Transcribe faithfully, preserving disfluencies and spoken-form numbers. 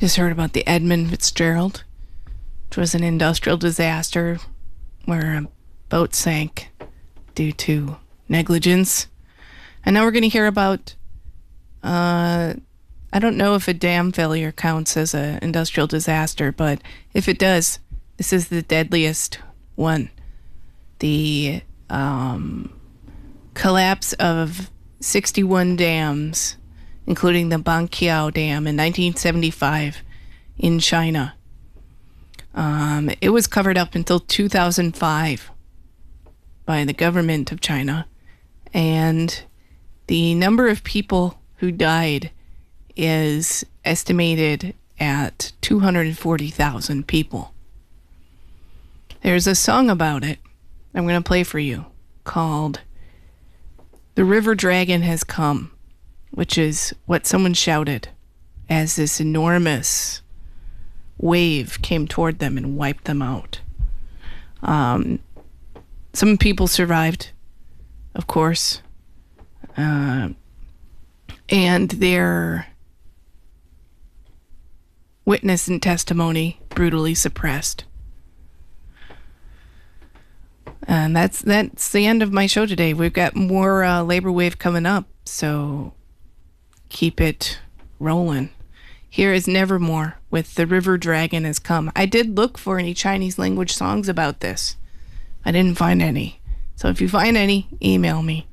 Just heard about the Edmund Fitzgerald, which was an industrial disaster where a boat sank due to negligence. And now we're going to hear about, uh, I don't know if a dam failure counts as an industrial disaster, but if it does, this is the deadliest one. The um, collapse of sixty-one dams, including the Banqiao Dam in nineteen seventy-five in China. Um, it was covered up until two thousand five by the government of China, and the number of people who died is estimated at two hundred forty thousand people. There's a song about it I'm going to play for you called "The River Dragon Has Come," which is what someone shouted as this enormous wave came toward them and wiped them out. Um, some people survived, of course, uh, and their witness and testimony brutally suppressed. And that's that's the end of my show today. We've got more uh, Labor Wave coming up, so keep it rolling. Here is Nevermore with "The River Dragon Has Come." I did look for any Chinese language songs about this. I didn't find any. So if you find any, email me.